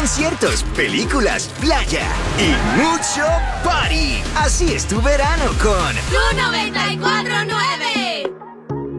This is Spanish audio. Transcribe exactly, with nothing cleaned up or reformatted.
conciertos, películas, playa y mucho party. Así es tu verano con Tu noventa y cuatro punto nueve.